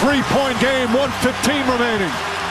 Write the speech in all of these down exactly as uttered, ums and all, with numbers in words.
Three-point game, one fifteen remaining.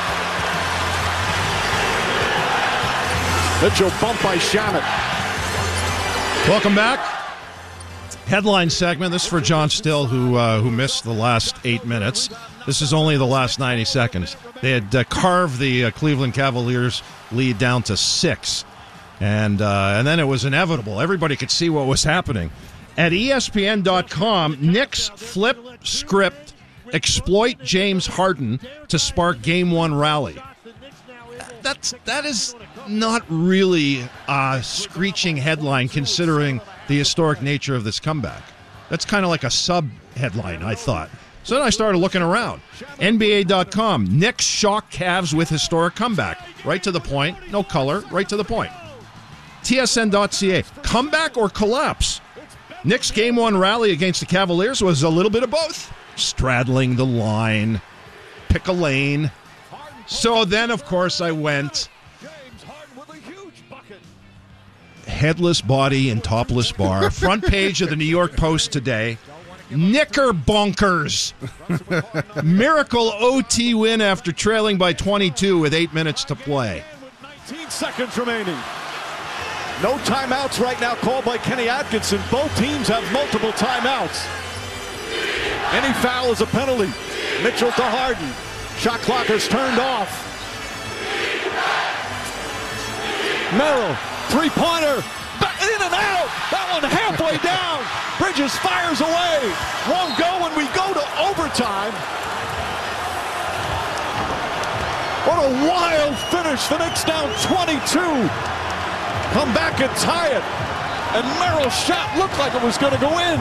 Mitchell bumped by Shamet. Welcome back. Headline segment. This is for John Still, who uh, who missed the last eight minutes. This is only the last ninety seconds. They had uh, carved the uh, Cleveland Cavaliers lead down to six. And uh, and then it was inevitable. Everybody could see what was happening. At E S P N dot com, Knicks flip script, exploit James Harden to spark game one rally. That's that is not really a screeching headline considering the historic nature of this comeback. That's kind of like a sub-headline, I thought. So then I started looking around. N B A dot com, Knicks shock Cavs with historic comeback. Right to the point, no color, right to the point. T S N dot C A, comeback or collapse? Knicks game one rally against the Cavaliers was a little bit of both. Straddling the line, pick a lane. So then, of course, I went headless body and topless bar. Front page of the New York Post today. Knickerbonkers. Miracle O T win after trailing by twenty-two with eight minutes to play. nineteen seconds remaining. No timeouts right now called by Kenny Atkinson. Both teams have multiple timeouts. Any foul is a penalty. Mitchell to Harden. Shot clock is turned off. Merrill, three-pointer. Back in and out. That one halfway down. Bridges fires away. Won't go when we go to overtime. What a wild finish. The Knicks down twenty-two. Come back and tie it. And Merrill's shot looked like it was going to go in.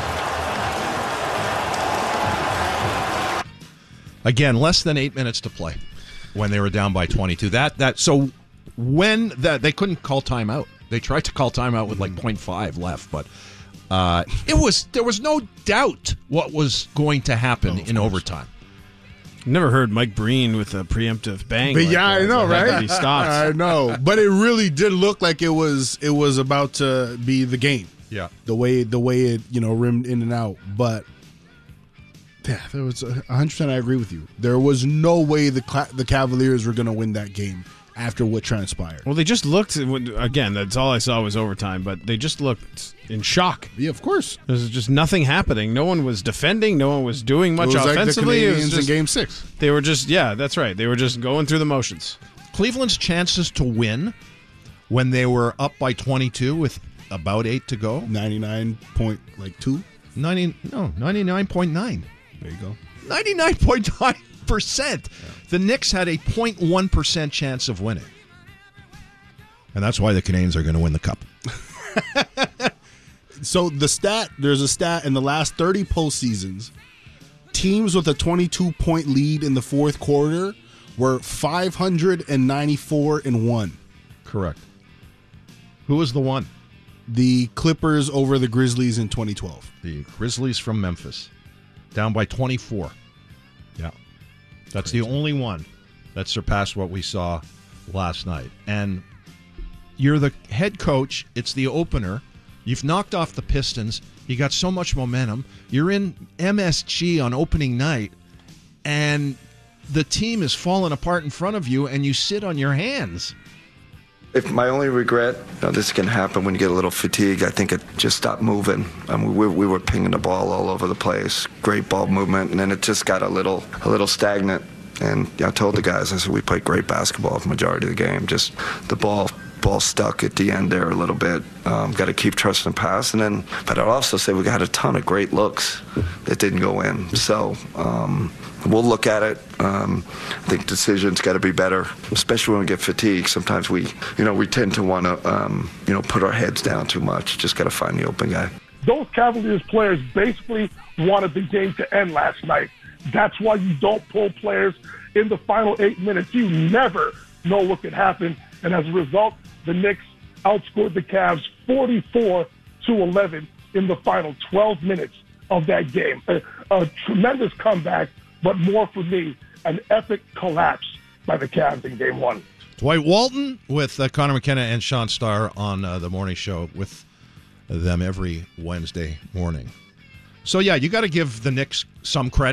Again, less than eight minutes to play when they were down by twenty-two. That that so when that they couldn't call timeout. They tried to call timeout with like point five left, but uh, it was there was no doubt what was going to happen oh, in course. overtime. Never heard Mike Breen with a preemptive bang. But like yeah, that. I know, right? He stopped. I know, but it really did look like it was it was about to be the game. Yeah, the way the way it you know rimmed in and out, but. Yeah, there was one hundred percent I agree with you. There was no way the the Cavaliers were going to win that game after what transpired. Well, they just looked, again, that's all I saw was overtime, but they just looked in shock. Yeah, of course. There was just nothing happening. No one was defending. No one was doing much it was offensively. Like the it was just, in game six. They were just, yeah, that's right. They were just going through the motions. Cleveland's chances to win when they were up by twenty-two with about eight to go. ninety-nine point like two? ninety, no, ninety-nine point nine. There you go. ninety-nine point nine percent. Yeah. The Knicks had a zero point one percent chance of winning. And that's why the Canadiens are going to win the Cup. So the stat, there's a stat in the last thirty postseasons, teams with a twenty-two point lead in the fourth quarter were five hundred ninety-four and one. Correct. Who was the one? The Clippers over the Grizzlies in twenty twelve. The Grizzlies from Memphis. Down by twenty-four. Yeah. That's Crazy. The only one that surpassed what we saw last night. And you're the head coach. It's the opener. You've knocked off the Pistons. You got so much momentum. You're in M S G on opening night, and the team is falling apart in front of you, and you sit on your hands. If my only regret, you know, this can happen when you get a little fatigue. I think it just stopped moving. I mean, we, we were pinging the ball all over the place, great ball movement, and then it just got a little, a little stagnant. And I told the guys, I said, we played great basketball the majority of the game. Just the ball, ball stuck at the end there a little bit. Um, got to keep trusting the pass, and then, but I'd also say we got a ton of great looks that didn't go in. So. Um, We'll look at it. Um, I think decisions got to be better, especially when we get fatigued. Sometimes we, you know, we tend to want to, um, you know, put our heads down too much. Just got to find the open guy. Those Cavaliers players basically wanted the game to end last night. That's why you don't pull players in the final eight minutes. You never know what could happen. And as a result, the Knicks outscored the Cavs forty-four to eleven in the final twelve minutes of that game. A, a tremendous comeback. But more for me, an epic collapse by the Cavs in game one. Dwight Walton with uh, Connor McKenna and Sean Starr on uh, the morning show with them every Wednesday morning. So, yeah, you got to give the Knicks some credit.